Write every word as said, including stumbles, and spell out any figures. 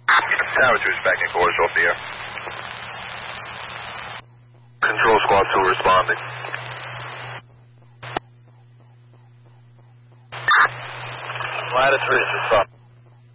Tower two is back in quarters off the air. Control squad two responding. Latitude three is responding.